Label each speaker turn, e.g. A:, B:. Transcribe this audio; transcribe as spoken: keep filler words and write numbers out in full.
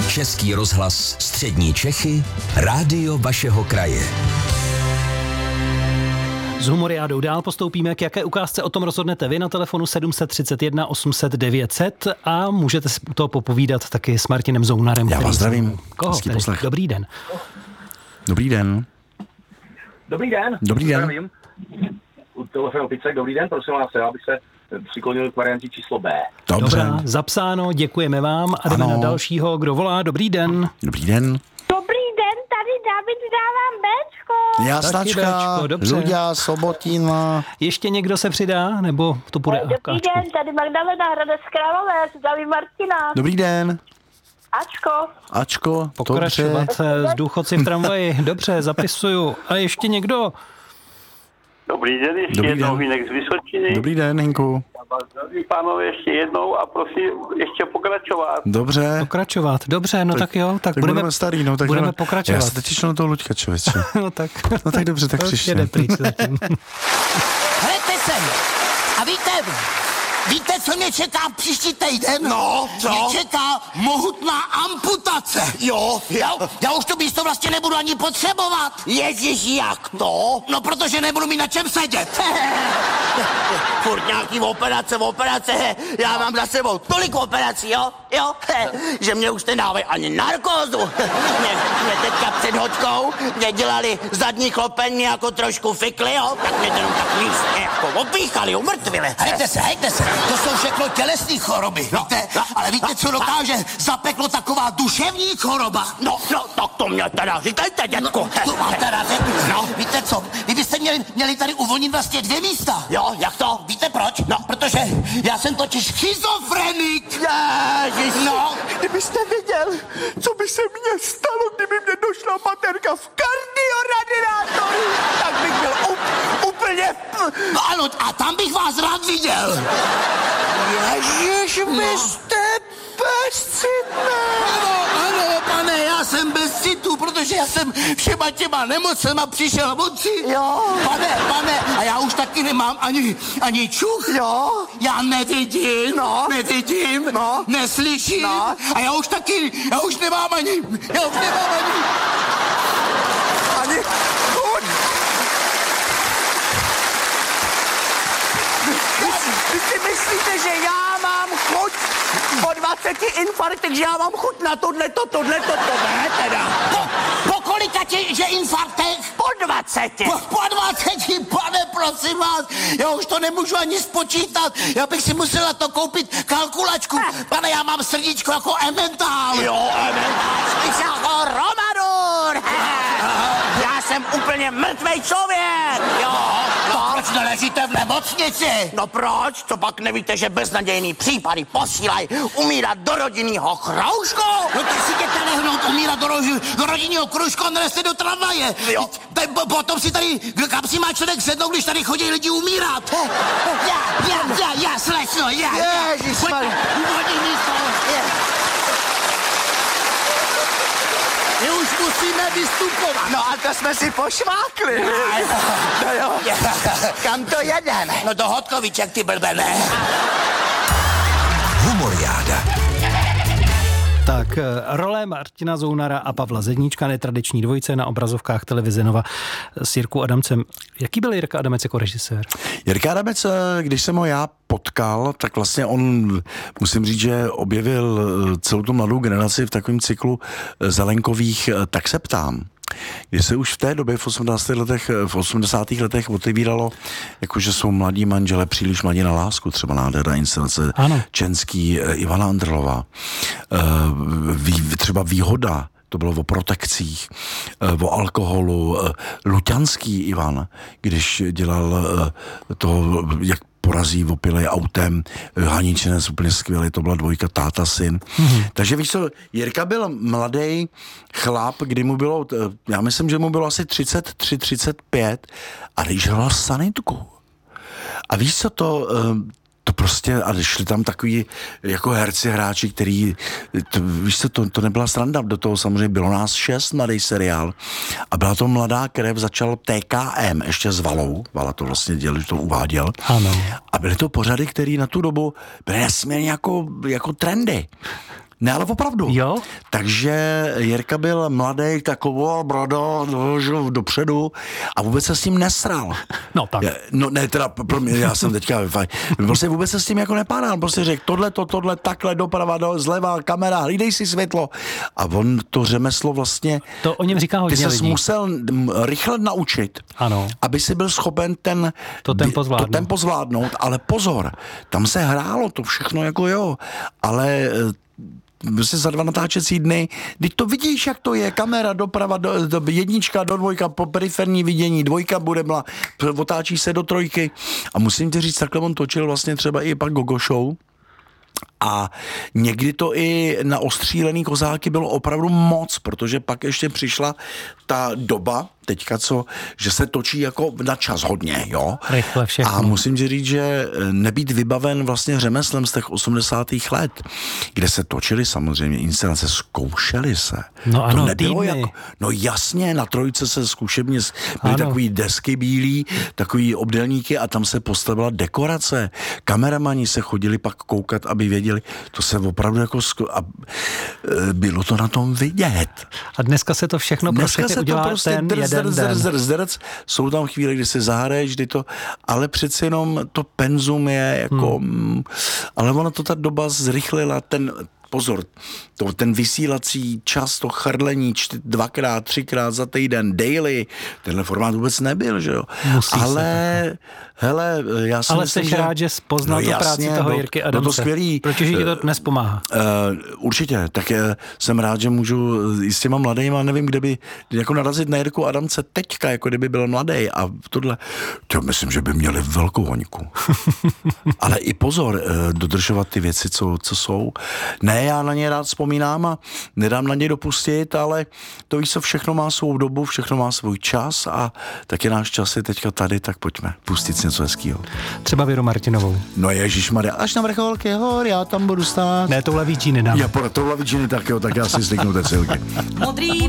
A: Český rozhlas Střední Čechy, rádio vašeho kraje.
B: S Humoriádou dál postoupíme, k jaké ukázce o tom rozhodnete vy na telefonu sedm tři jedna osm set devět set a můžete si to popovídat taky s Martinem Zounarem.
C: Já vás zdravím.
B: Koho? Dobrý den.
C: Dobrý den.
D: Dobrý den.
C: Dobrý den.
D: Zdravím. U telefonu Picek, dobrý den, prosím vás, já bych se přiklonil k variantě číslo B.
C: Dobře.
B: Dobrá, zapsáno, děkujeme vám a jdeme
C: Ano.
B: na dalšího, kdo volá. Dobrý den.
C: Dobrý den.
E: Dobrý den, tady David, dávám Béčko.
C: Jasnačka,
B: Béčko, dobře.
C: Luďa, Sobotina.
B: Ještě někdo se přidá, nebo to půjde?
E: Dobrý
B: Ačko?
E: den, tady Magdalena Hradec Králové, zdraví Martina.
C: Dobrý den.
E: Ačko.
C: Ačko,
B: Pokračovat
C: dobře.
B: s důchodci v tramvaji. Dobře, zapisuju. A ještě někdo?
F: Dobrý den, ještě
C: Dobrý
F: jednou
C: den.
F: Hinek z Vysočiny.
C: Dobrý den, Hinku.
F: Zdravím pánové ještě jednou a prosím ještě pokračovat.
C: Dobře.
B: Pokračovat. Dobře, no tak, tak jo. Tak,
C: Tak
B: budeme,
C: budeme starý, no. Tak
B: budeme
C: jdeme-
B: pokračovat.
C: Já se teď těším na toho Luďka, člověče.
B: No tak,
C: No tak dobře, tak
B: to
C: přišli.
B: jde pryč zatím.
G: Hledajte sem. A víte, víte, co mě čeká příští týden? No, co? Mě čeká mohutná amputace. Jo, já, já už to místo vlastně nebudu ani potřebovat. Ježiš, jak to? No, protože nebudu mít na čem sedět. Furt nějaký operace, operace. Já mám za sebou tolik operací, jo? Jo? Že mě už nedávají ani narkózu. Mě, mě teďka před hoďkou mě dělali zadní klopeň, jako trošku fikli, jo? Tak mě to jenom tak místně jako opíchali, umrtvili. Hejte se, hejte se. To jsou všechno tělesné choroby, no, víte? No, ale víte, co dokáže zapeklo taková duševní choroba? No, no, tak to mě teda říkajte, dětku. No, to vám teda řeknu. No, víte co? Vy byste měli, měli tady uvolnit vlastně dvě místa. Jo, jak to? Víte proč? No, protože já jsem totiž schizofrenik. Ježiš, no. Kdybyste viděl, co by se mně stalo, kdyby mě došla baterka v kardioradiátoru, tak bych byl up, úplně... No ano, a tam bych vás rád viděl. Ježiš, vy jste bezcitné. Ano, ano, pane, já jsem bez citu, protože já jsem všema těma nemocema přišel moci. Jo. Pane, pane, a já už taky nemám ani, ani čuch. Jo. Já nevidím, no. nevidím, no. neslyším. No. A já už taky, já už nemám ani, já už nemám ani, ani chuť. Vy si myslíte, že já mám chuť po dvaceti infarktech, že já mám chuť na tohleto, tohleto, to ne teda. Po, po kolika tě, že infarktech? Po dvaceti. Po, po dvaceti, pane, prosím vás, já už to nemůžu ani spočítat. Já bych si musel na to koupit kalkulačku. Pane, já mám srdíčko jako Emmental. Jo, Emmental. Jsi jako Romadur. Já jsem úplně mrtvej člověk. Jo. No, proč neležíte v nemocnici? No proč? Co pak nevíte, že beznadějný případy posílají umírat do rodinného kroužku? No ty si jděte lehnout umírat do, roži, do rodinného kroužku a nelezte do tramvaje. Jo. T- potom si tady, kam si má člověk sednout, když tady chodí lidi umírat? Já, já, já, já, slečno, já, já. Ježišmarja. Rodinný kroužku. My už musíme vystupovat. No a to jsme si pošmákli. No jo. Kam to jedeme? No do Hodkoviček, ty blbené.
A: Humoriáda.
B: Tak, role Martina Zounara a Pavla Zedníčka, netradiční dvojice na obrazovkách televize Nova s Jirkou Adamcem. Jaký byl Jirka Adamec jako režisér?
C: Jirka Adamec, když jsem ho já potkal, tak vlastně on, musím říct, že objevil celou tu mladou generaci v takovém cyklu Zelenkových Tak se ptám, kdy se už v té době v osmdesátých letech, v osmdesátých letech otevíralo, jakože jsou mladí manžele příliš mladí na lásku, třeba nádherná inscenace
B: Ano.
C: Čenský, Ivana Andrlová, Vý, třeba Výhoda, to bylo o protekcích, o alkoholu, Luťanský Ivan, když dělal toho, jak porazí opilej autem, Haničinec úplně skvělý, to byla dvojka táta, syn. Mm-hmm. Takže víš co, Jirka byl mladý chlap, kdy mu bylo, já myslím, že mu bylo asi třicet tři třicet pět a když hrál sanitku. A víš co, to, to prostě, a šli tam takový jako herci, hráči, který, to, víš co, to, to nebyla sranda, do toho samozřejmě bylo nás šest, mladý seriál a byla to mladá krev, začal T K M, ještě s Valou, Vala to vlastně dělal, že to uváděl.
B: Ano.
C: A byly to pořady, které na tu dobu byly nesmírně jako, jako trendy. Ne, ale opravdu.
B: Jo?
C: Takže Jirka byl mladý, taková brada, no, dopředu a vůbec se s tím nesral.
B: No tak.
C: No ne, teda pro mě, já jsem teďka fajn. Prostě vůbec se s tím jako nepádal. Prostě řekl tohle, to, tohle, takhle, doprava, do, zleva, kamera, hlídej si světlo. A on to řemeslo vlastně...
B: To o něm říká hodně
C: lidí. Ty ses
B: lidí.
C: musel rychle naučit,
B: ano.
C: aby si byl schopen ten...
B: To tempo zvládnout.
C: To tempo zvládnout, ale pozor, tam se hrálo to všechno jako jo, ale... Prostě za dva natáčecí dny, když to vidíš, jak to je, kamera doprava, do, do, jednička do dvojka, po periferní vidění, dvojka bude mla, otáčí se do trojky a musím ti říct, takhle on točil vlastně třeba i pak Gogo Show a někdy to i na ostřílený kozáky bylo opravdu moc, protože pak ještě přišla ta doba, teďka co, že se točí jako na čas hodně, jo.
B: Rychle všechno.
C: A musím ti říct, že nebýt vybaven vlastně řemeslem z těch osmdesátých let, kde se točily samozřejmě inscenace, zkoušely se.
B: No ano,
C: to nebylo
B: týdny.
C: jako, no jasně, na Trojce se zkušebně byly
B: Ano.
C: takový desky bílý, takový obdélníky a tam se postavila dekorace. Kameramani se chodili pak koukat, aby věděli, to se opravdu jako zku... a bylo to na tom vidět.
B: A dneska se to všechno pro všechny udělá
C: prostě
B: ten
C: drz,
B: jeden
C: drz,
B: den.
C: drz, drz, drz. Jsou tam chvíle, kdy se zahraješ, kdy to, ale přeci jenom to penzum je jako, hmm. ale ono to ta doba zrychlila, ten pozor, to, ten vysílací čas, to chrlení čty, dvakrát, třikrát za týden, daily, tenhle formát vůbec nebyl, že jo.
B: Musí
C: ale, hele, já si
B: Ale
C: myslím,
B: jsi
C: že...
B: rád, že jsi poznal
C: no,
B: tu
C: jasně,
B: práci toho
C: bylo,
B: Jirky
C: bylo
B: Adamce.
C: to skvělý.
B: Protože ti to dnes pomáhá.
C: Uh, určitě, tak je, jsem rád, že můžu i s těma mladejma, nevím, kde by, jako narazit na Jirku Adamce teďka, jako kdyby byl mladý a tohle, to myslím, že by měli velkou hoňku. Ale i pozor, uh, dodržovat ty věci, co, co jsou. Ne, já na ně rád vzpomínám a nedám na ně dopustit, ale to víš co, všechno má svou dobu, všechno má svůj čas a taky náš čas je teďka tady, tak pojďme pustit si něco hezkýho.
B: Třeba Věru Martinovou.
C: No ježišmarja, až na vrcholky hor, já tam budu stát.
B: Ne, tohle víčí nedám.
C: Já po tohle vidíš, tak jo, tak já si sliknu ty cilky.
H: Modrý